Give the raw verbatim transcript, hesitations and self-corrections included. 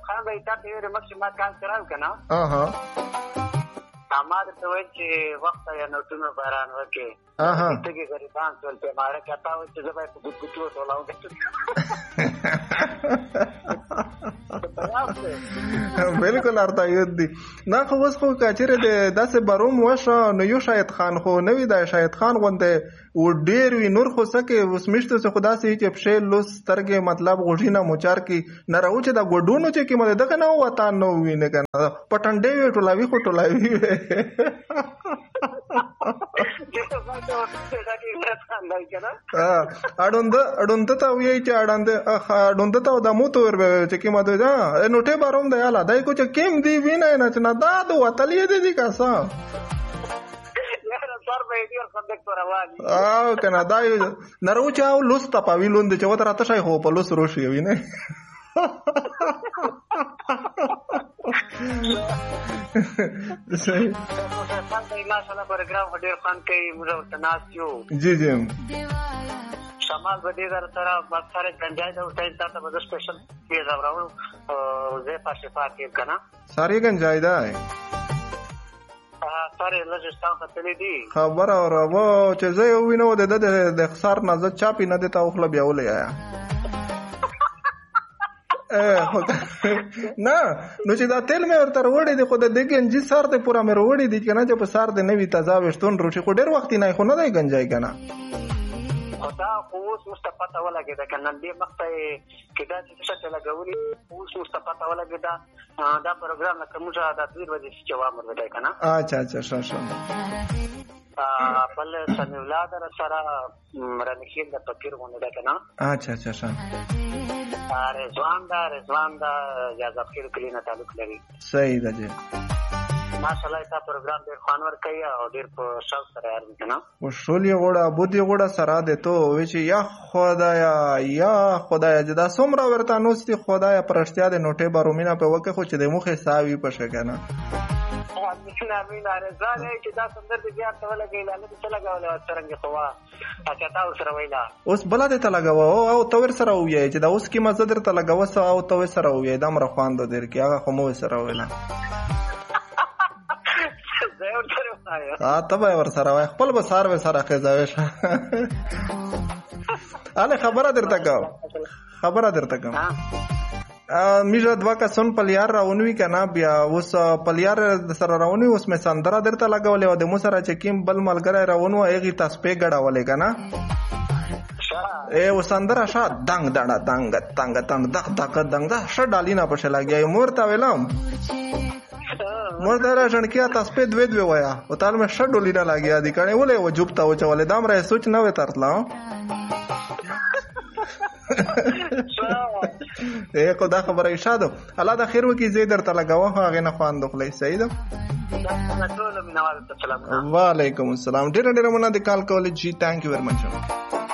خان به تا ته مخکې ما کار کراو کنه اها ما درته وایي چې وخت یا نوټونه باران وکړي اها ته کې غریبان ټول په ماره کتا و چې زه به په ګوتو ټولاو بالکل ارته یود دي نه خو اوس خو کچره د داسې بروم وشه نو یو شاهد خان خو نه وي د شاهد خان غونډه و ډیر وی نور خو سکه اوس مشته څه خدا سي چې په لوس ترګه مطلب غوښینه موچار کی نه راو چې دا ګډونو چې کی مده دغه نه وتا نو وینه کنه پټنډې وی ټولاوي خو ټولاوي اډوند اډوند ته وی چې اډوند اډوند ته د موته ور چې کی مده دا نو ټه باروم د یاله دای کو چې کیم دی وینه نه چې نه دا د وتلې دي کاسا او کنه دا نرو چاو لوس ته پاوی لوند چې وته راته شي هو په لوس روشي وینه صحیح ماشاءالله پروګرام ډیر خان کوي موږ تناسیو جی جی شمال بده در سره سره گنجای دا وسای تاسو به سپیشل پیز راوړو زه پښه پاتې کنه ساری گنجای دا سارے لجستان خپلې دي خبر اور و چې زه وینو د د خسار نه ز چاپی نه دیتا خو بیا ولې آیا نه نو چې دا تل مې ورته وړي دي خو د دګنجي سر ته پورا مې وړي دي کنه چې په سر د نوي تازه وشتون روشي خو ډېر وخت نه خو نه دی گنجای کنه دا اوس مستفاده ولګي دا کنه دې مخته کدا چې څه لګولي اوس مستفاده ولګي دا دا پروګرام نه کومه دا د ویډیو چې جواب ورته کنه اچھا اچھا شه شه بل سمي ولاد سره مرنخین د فقیر غونډه ده کنه اچھا اچھا شه رضوان دا رضوان دا یا ذکر کلینه تعلق لري صحیح ده جی ماشاءالله تا پروګرام ډیر خوانور کوي او ډیر په شوق سره یار کنه و شولې وړه بودی وړه سره ده تو وی چې یا خدایا یا خدایا جدا څومره ورته نوستي خدایا پرشتیا د نوټه بارومینا په وکه خو چې د مخه حسابي پښه کنه امين امين رضوان چې دا سندر دې بیا ته ولګی لاله څه لګاول څنګه خوا اچھا تا سره ویلا اوس بل دې ته لګاو او تو ور سره وی چې دا اوس کی مزه در ته لګاو سو او تو سره وی دا مر خوان د در کې هغه خو مو سره ویلا ها تبه ور سره وای خپل به سار و سره خزاوش اله خبره درته کوم خبره درته کوم میجا دوا کسون پلیار راونوي کنه بیا اوس پلیار سره راونی اوس مې سندره درته لګولې و د مو سره چې کیم بل ملګری راونو ایغي تاسو په غړاولې کنه اے و سندره شا دنګ دړه دنګ تنګ تنګ دغ دغ دنګ دا ش ډالینا پښه لګي مورته ویلم مرداره جنکیا تاسو په دوی دوی وایا او تعال مې ش ډولینا لګیا دي کنه ولې و جوبتا و چولې دام را سوچ نه وې ترتلا اے کو دا خبره اشاده الله دا خیر وکي زه درته لګاوه هغه نه خوان دخلې صحیح ده وعلیکم السلام ډیر ډیر مننه د کال کولې جی ثانک یو ویری مچ